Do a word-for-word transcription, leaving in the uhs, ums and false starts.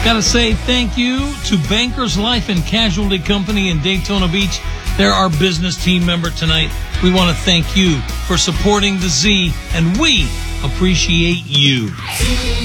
Gotta say thank you to Bankers Life and Casualty Company in Daytona Beach. They're our business team member tonight. We want to thank you for supporting the Z, and we appreciate you.